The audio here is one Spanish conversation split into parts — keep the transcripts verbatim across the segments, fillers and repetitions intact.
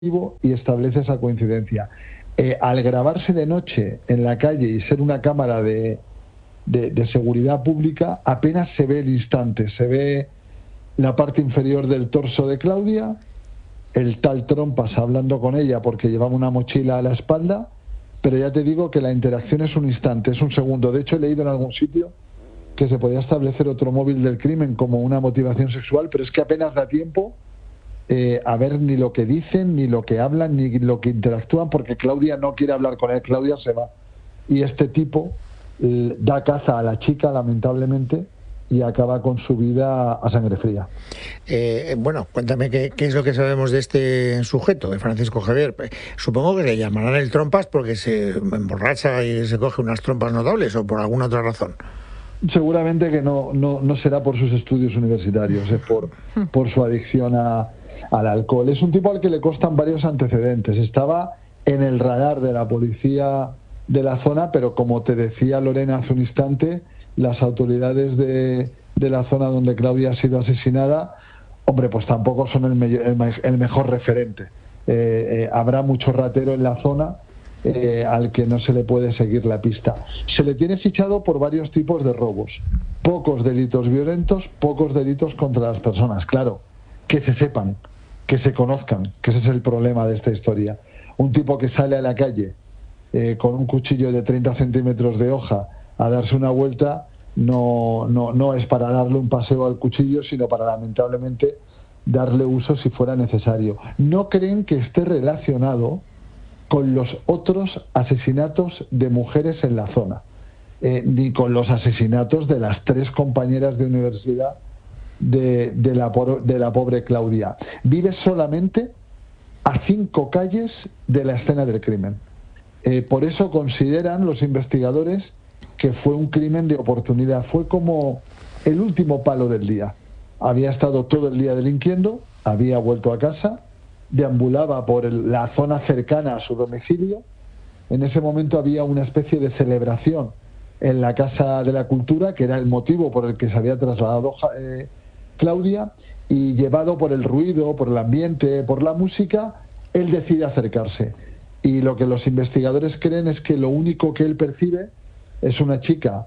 y establece esa coincidencia. Eh, al grabarse de noche en la calle y ser una cámara de, de, de seguridad pública, apenas se ve el instante, se ve la parte inferior del torso de Claudia, el tal Trompas hablando con ella porque llevaba una mochila a la espalda, pero ya te digo que la interacción es un instante, es un segundo. De hecho, he leído en algún sitio que se podía establecer otro móvil del crimen como una motivación sexual, pero es que apenas da tiempo Eh, a ver ni lo que dicen, ni lo que hablan, ni lo que interactúan, porque Claudia no quiere hablar con él, Claudia se va. Y este tipo eh, da caza a la chica, lamentablemente, y acaba con su vida a sangre fría. Eh, bueno, cuéntame qué, qué es lo que sabemos de este sujeto, de Francisco Javier. Supongo que le llamarán el Trompas porque se emborracha y se coge unas trompas notables, o por alguna otra razón. Seguramente que no, no, no será por sus estudios universitarios, es por, por su adicción a al alcohol. Es un tipo al que le constan varios antecedentes. Estaba en el radar de la policía de la zona, pero como te decía Lorena hace un instante, las autoridades de, de la zona donde Claudia ha sido asesinada, hombre, pues tampoco son el, me el, el mejor referente. Eh, eh, habrá mucho ratero en la zona eh, al que no se le puede seguir la pista. Se le tiene fichado por varios tipos de robos. Pocos delitos violentos, pocos delitos contra las personas. Claro, que se sepan, que se conozcan, que ese es el problema de esta historia. Un tipo que sale a la calle eh, con un cuchillo de treinta centímetros de hoja a darse una vuelta, no, no, no es para darle un paseo al cuchillo, sino para, lamentablemente, darle uso si fuera necesario. No creen que esté relacionado con los otros asesinatos de mujeres en la zona, eh, ni con los asesinatos de las tres compañeras de universidad De, de, la, de la pobre Claudia. Vive solamente a cinco calles de la escena del crimen. Eh, por eso consideran los investigadores que fue un crimen de oportunidad. Fue como el último palo del día. Había estado todo el día delinquiendo, había vuelto a casa, deambulaba por el, la zona cercana a su domicilio. En ese momento había una especie de celebración en la Casa de la Cultura, que era el motivo por el que se había trasladado eh, Claudia, y llevado por el ruido, por el ambiente, por la música, él decide acercarse. Y lo que los investigadores creen es que lo único que él percibe es una chica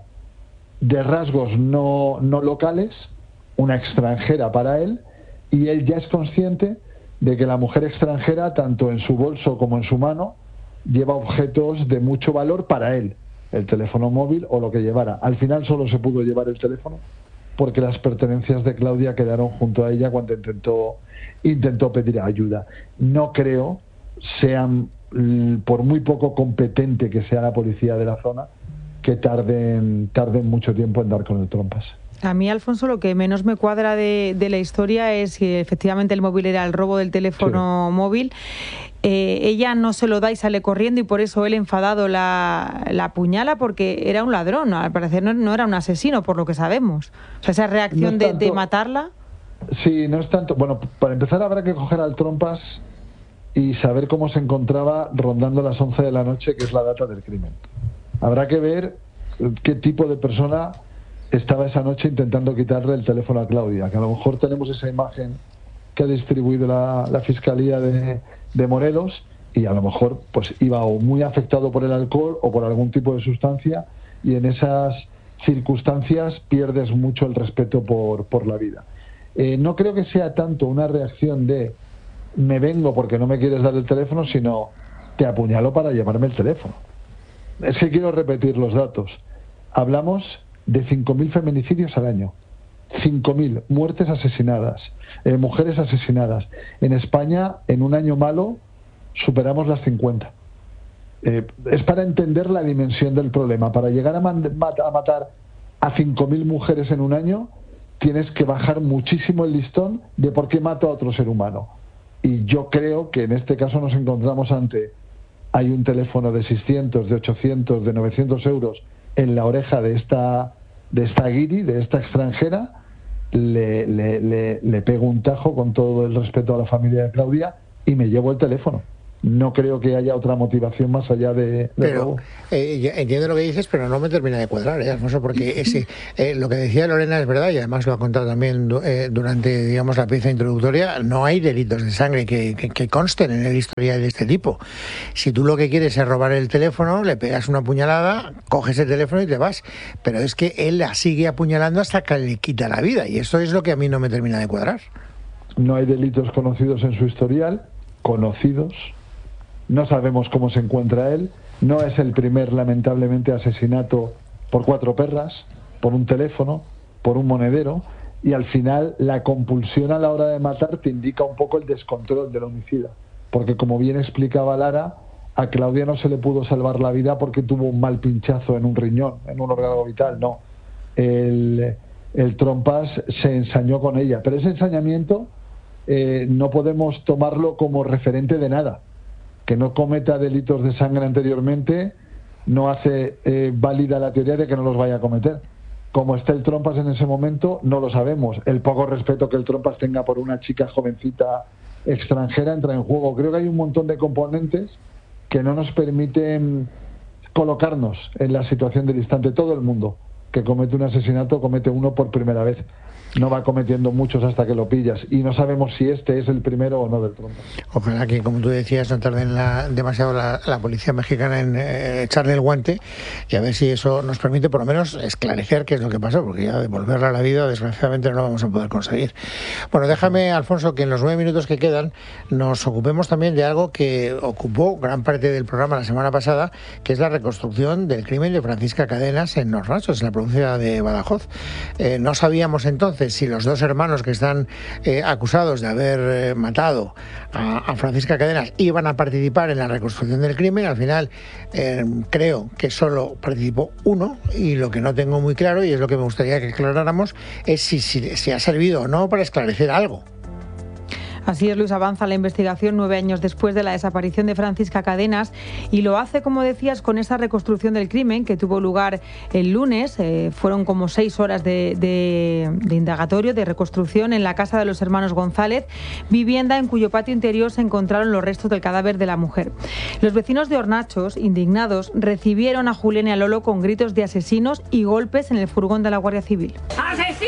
de rasgos no, no locales, una extranjera para él, y él ya es consciente de que la mujer extranjera, tanto en su bolso como en su mano, lleva objetos de mucho valor para él, el teléfono móvil o lo que llevara. Al final solo se pudo llevar el teléfono, porque las pertenencias de Claudia quedaron junto a ella cuando intentó intentó pedir ayuda. No creo, sean por muy poco competente que sea la policía de la zona, que tarden tarden mucho tiempo en dar con el Trompas. A mí, Alfonso, lo que menos me cuadra de, de la historia es que efectivamente el móvil era el robo del teléfono sí. móvil. Eh, ella no se lo da y sale corriendo, y por eso él, enfadado, la, la apuñala, porque era un ladrón. Al parecer no, no era un asesino, por lo que sabemos. O sea, esa reacción no tanto, de, de matarla... Sí, no es tanto... Bueno, para empezar habrá que coger al Trompas y saber cómo se encontraba rondando las once de la noche, que es la data del crimen. Habrá que ver qué tipo de persona estaba esa noche intentando quitarle el teléfono a Claudia, que a lo mejor tenemos esa imagen que ha distribuido la, la Fiscalía de, de Morelos, y a lo mejor pues iba o muy afectado por el alcohol o por algún tipo de sustancia, y en esas circunstancias pierdes mucho el respeto por, por la vida. Eh, no creo que sea tanto una reacción de me vengo porque no me quieres dar el teléfono, sino te apuñalo para llevarme el teléfono. Es que quiero repetir los datos. Hablamos de cinco mil feminicidios al año, cinco mil muertes asesinadas, eh, mujeres asesinadas. En España, en un año malo, superamos las cincuenta. Eh, es para entender la dimensión del problema. Para llegar a, a matar a cinco mil mujeres en un año, tienes que bajar muchísimo el listón de por qué mato a otro ser humano. Y yo creo que en este caso nos encontramos ante... Hay un teléfono de seiscientos, de ochocientos, de novecientos euros en la oreja de esta de esta guiri, de esta extranjera. Le, le, le, le pego un tajo, con todo el respeto a la familia de Claudia, y me llevo el teléfono. no creo que haya otra motivación más allá de, de pero robo. Eh, entiendo lo que dices, pero no me termina de cuadrar, ¿eh, Alfonso? Porque ese, eh, lo que decía Lorena es verdad, y además lo ha contado también eh, durante, digamos, la pieza introductoria. No hay delitos de sangre que, que, que consten en el historial de este tipo. Si tú lo que quieres es robar el teléfono, le pegas una puñalada, coges el teléfono y te vas. Pero es que él la sigue apuñalando hasta que le quita la vida, y eso es lo que a mí no me termina de cuadrar. No hay delitos conocidos en su historial, conocidos. No sabemos cómo se encuentra él. No es el primer, lamentablemente, asesinato por cuatro perras, por un teléfono, por un monedero, y al final la compulsión a la hora de matar te indica un poco el descontrol del homicida. Porque, como bien explicaba Lara, a Claudia no se le pudo salvar la vida porque tuvo un mal pinchazo en un riñón, en un órgano vital, no. El, el Trompas se ensañó con ella, pero ese ensañamiento eh, no podemos tomarlo como referente de nada. Que no cometa delitos de sangre anteriormente no hace eh, válida la teoría de que no los vaya a cometer. Como está el Trompas en ese momento, no lo sabemos. El poco respeto que el Trompas tenga por una chica jovencita extranjera entra en juego. Creo que hay un montón de componentes que no nos permiten colocarnos en la situación del instante. Todo el mundo que comete un asesinato comete uno por primera vez. No va cometiendo muchos hasta que lo pillas, y no sabemos si este es el primero o no del Trompas. Ojalá que, como tú decías, no tarde en la, demasiado la, la policía mexicana en eh, echarle el guante, y a ver si eso nos permite por lo menos esclarecer qué es lo que pasó, porque ya devolverla a la vida desgraciadamente no lo vamos a poder conseguir. Bueno, déjame, Alfonso, que en los nueve minutos que quedan nos ocupemos también de algo que ocupó gran parte del programa la semana pasada, que es la reconstrucción del crimen de Francisca Cadenas en Hornachos, en la provincia de Badajoz. Eh, no sabíamos entonces si los dos hermanos que están eh, acusados de haber eh, matado a, a Francisca Cadenas iban a participar en la reconstrucción del crimen. Al final eh, creo que solo participó uno, y lo que no tengo muy claro, y es lo que me gustaría que aclaráramos, es si, si, si ha servido o no para esclarecer algo. Así es, Luis, avanza la investigación nueve años después de la desaparición de Francisca Cadenas, y lo hace, como decías, con esa reconstrucción del crimen que tuvo lugar el lunes. Eh, fueron como seis horas de, de, de indagatorio, de reconstrucción en la casa de los hermanos González, vivienda en cuyo patio interior se encontraron los restos del cadáver de la mujer. Los vecinos de Hornachos, indignados, recibieron a Julián y a Lolo con gritos de asesinos y golpes en el furgón de la Guardia Civil. ¡Asesinos!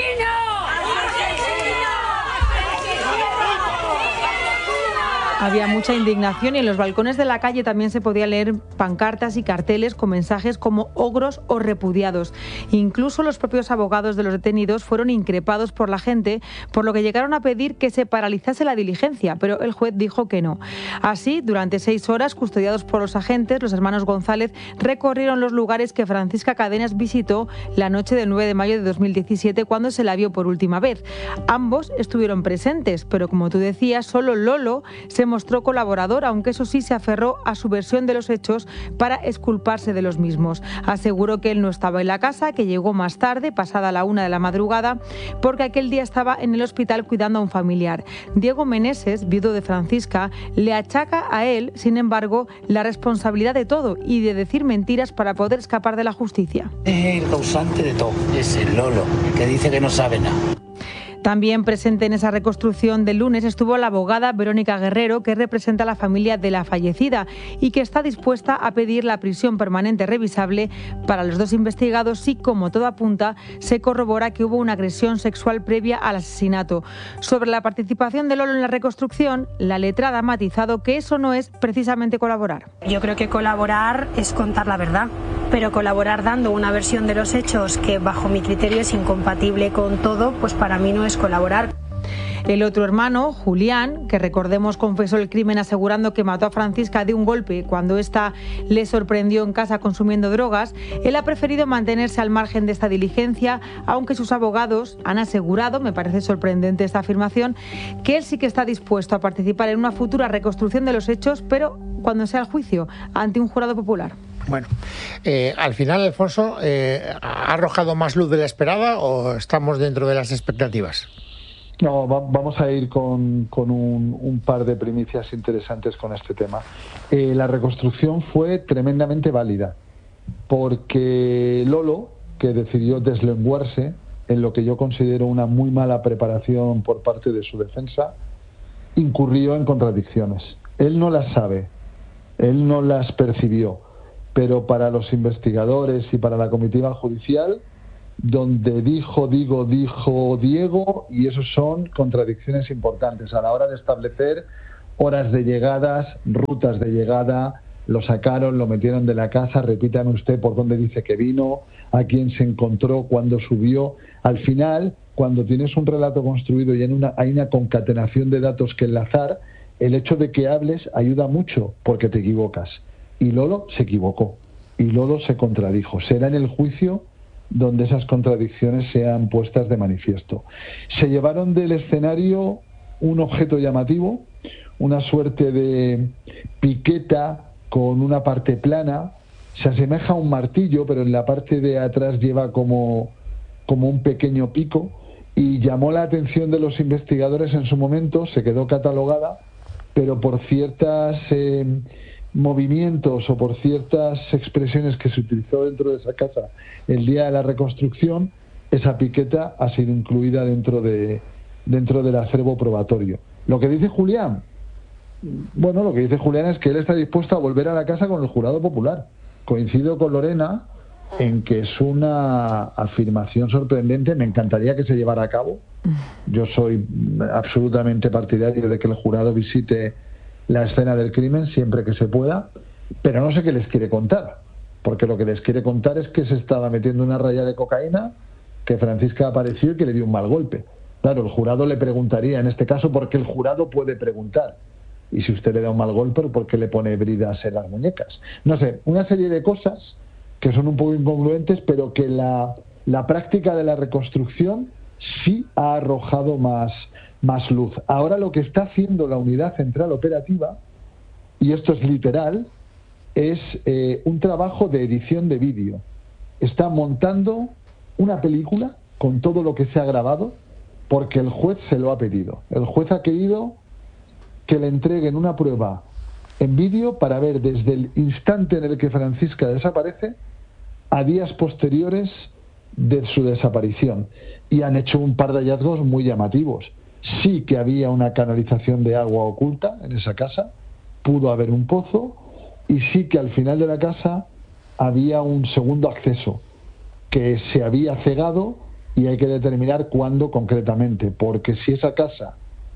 Había mucha indignación, y en los balcones de la calle también se podía leer pancartas y carteles con mensajes como ogros o repudiados. Incluso los propios abogados de los detenidos fueron increpados por la gente, por lo que llegaron a pedir que se paralizase la diligencia, pero el juez dijo que no. Así, durante seis horas, custodiados por los agentes, los hermanos González recorrieron los lugares que Francisca Cadenas visitó la noche del nueve de mayo de dos mil diecisiete, cuando se la vio por última vez. Ambos estuvieron presentes, pero como tú decías, solo Lolo se mostró colaborador, aunque eso sí se aferró a su versión de los hechos para exculparse de los mismos. Aseguró que él no estaba en la casa, que llegó más tarde, pasada la una de la madrugada, porque aquel día estaba en el hospital cuidando a un familiar. Diego Meneses, viudo de Francisca, le achaca a él, sin embargo, la responsabilidad de todo y de decir mentiras para poder escapar de la justicia. Es el causante de todo, es el Lolo, que dice que no sabe nada. También presente en esa reconstrucción del lunes estuvo la abogada Verónica Guerrero, que representa a la familia de la fallecida y que está dispuesta a pedir la prisión permanente revisable para los dos investigados si, como todo apunta, se corrobora que hubo una agresión sexual previa al asesinato. Sobre la participación de Lolo en la reconstrucción, la letrada ha matizado que eso no es precisamente colaborar. Yo creo que colaborar es contar la verdad, pero colaborar dando una versión de los hechos que bajo mi criterio es incompatible con todo, pues para mí no es colaborar. El otro hermano, Julián, que recordemos confesó el crimen asegurando que mató a Francisca de un golpe cuando ésta le sorprendió en casa consumiendo drogas, él ha preferido mantenerse al margen de esta diligencia, aunque sus abogados han asegurado, me parece sorprendente esta afirmación, que él sí que está dispuesto a participar en una futura reconstrucción de los hechos, pero cuando sea el juicio, ante un jurado popular. Bueno, eh, al final, Alfonso, eh, ¿ha arrojado más luz de la esperada o estamos dentro de las expectativas? No, va, vamos a ir con, con un, un par de primicias interesantes con este tema. Eh, la reconstrucción fue tremendamente válida, porque Lolo, que decidió deslenguarse en lo que yo considero una muy mala preparación por parte de su defensa, incurrió en contradicciones. Él no las sabe, Él no las percibió, pero para los investigadores y para la comitiva judicial, donde dijo, digo, dijo Diego, y eso son contradicciones importantes a la hora de establecer horas de llegadas, rutas de llegada. Lo sacaron, lo metieron de la casa, repítame usted por dónde dice que vino, a quién se encontró, cuándo subió. Al final, cuando tienes un relato construido y en una, hay una concatenación de datos que enlazar, el hecho de que hables ayuda mucho porque te equivocas. Y Lolo se equivocó, y Lolo se contradijo. Será en el juicio donde esas contradicciones sean puestas de manifiesto. Se llevaron del escenario un objeto llamativo, una suerte de piqueta con una parte plana, se asemeja a un martillo, pero en la parte de atrás lleva como, como un pequeño pico, y llamó la atención de los investigadores en su momento, se quedó catalogada, pero por ciertos eh, movimientos o por ciertas expresiones que se utilizó dentro de esa casa el día de la reconstrucción, esa piqueta ha sido incluida dentro de dentro del acervo probatorio. Lo que dice Julián, bueno, lo que dice Julián es que él está dispuesto a volver a la casa con el jurado popular. Coincido con Lorena en que es una afirmación sorprendente, me encantaría que se llevara a cabo. Yo soy absolutamente partidario de que el jurado visite la escena del crimen siempre que se pueda, pero no sé qué les quiere contar, porque lo que les quiere contar es que se estaba metiendo una raya de cocaína, que Francisca apareció y que le dio un mal golpe. Claro, el jurado le preguntaría, en este caso, porque el jurado puede preguntar. Y si usted le da un mal golpe, ¿por qué le pone bridas en las muñecas? No sé, una serie de cosas que son un poco incongruentes, pero que la, la práctica de la reconstrucción sí ha arrojado más, más luz. Ahora lo que está haciendo la Unidad Central Operativa, y esto es literal, es eh, un trabajo de edición de vídeo. Está montando una película con todo lo que se ha grabado, porque el juez se lo ha pedido. El juez ha querido que le entreguen una prueba en vídeo para ver desde el instante en el que Francisca desaparece a días posteriores de su desaparición. Y han hecho un par de hallazgos muy llamativos. Sí que había una canalización de agua oculta en esa casa, pudo haber un pozo, y sí que al final de la casa había un segundo acceso que se había cegado, y hay que determinar cuándo concretamente, porque si esa casa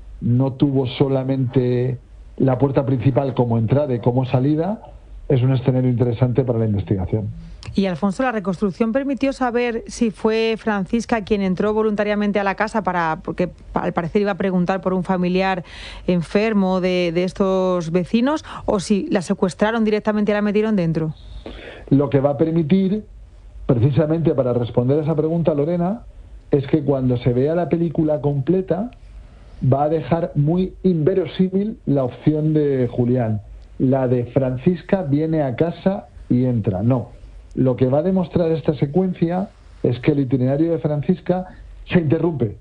no tuvo solamente la puerta principal como entrada y como salida, es un escenario interesante para la investigación. Y Alfonso, ¿la reconstrucción permitió saber si fue Francisca quien entró voluntariamente a la casa para, porque al parecer iba a preguntar por un familiar enfermo de, de estos vecinos, o si la secuestraron directamente y la metieron dentro? Lo que va a permitir, precisamente para responder a esa pregunta, Lorena, es que cuando se vea la película completa va a dejar muy inverosímil la opción de Julián, la de Francisca viene a casa y entra. No, lo que va a demostrar esta secuencia es que el itinerario de Francisca se interrumpe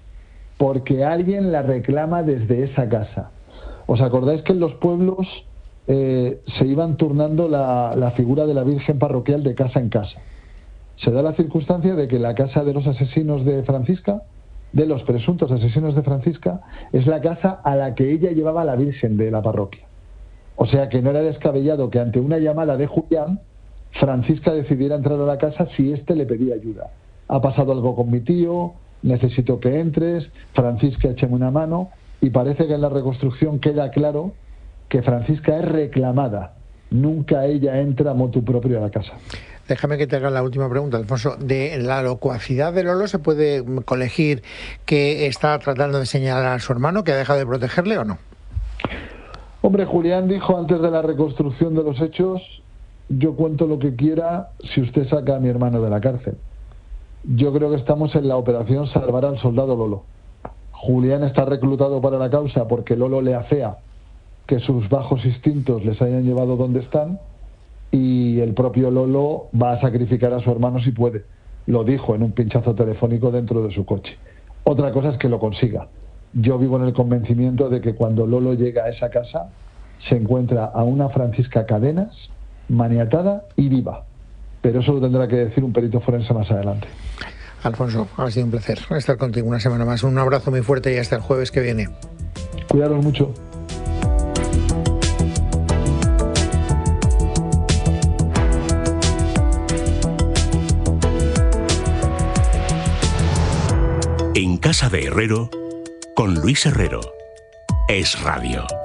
porque alguien la reclama desde esa casa. ¿Os acordáis que en los pueblos eh, se iban turnando la, la figura de la Virgen parroquial de casa en casa? Se da la circunstancia de que la casa de los asesinos de Francisca, de los presuntos asesinos de Francisca, es la casa a la que ella llevaba a la Virgen de la parroquia. O sea que no era descabellado que ante una llamada de Julián, Francisca decidiera entrar a la casa si éste le pedía ayuda. Ha pasado algo con mi tío, necesito que entres, Francisca, échame una mano, y parece que en la reconstrucción queda claro que Francisca es reclamada. Nunca ella entra motu propio a la casa. Déjame que te haga la última pregunta, Alfonso. ¿De la locuacidad de Lolo se puede colegir que está tratando de señalar a su hermano, que ha dejado de protegerle, o no? Hombre, Julián dijo antes de la reconstrucción de los hechos: yo cuento lo que quiera si usted saca a mi hermano de la cárcel. Yo creo que estamos en la operación salvar al soldado Lolo. Julián está reclutado para la causa porque Lolo le afea que sus bajos instintos les hayan llevado donde están, y el propio Lolo va a sacrificar a su hermano si puede. Lo dijo en un pinchazo telefónico dentro de su coche. Otra cosa es que lo consiga. Yo vivo en el convencimiento de que cuando Lolo llega a esa casa se encuentra a una Francisca Cadenas maniatada y viva. Pero eso lo tendrá que decir un perito forense más adelante. Alfonso, ha sido un placer estar contigo una semana más. Un abrazo muy fuerte y hasta el jueves que viene. Cuidaros mucho. Casa de Herrero con Luis Herrero. Es Radio.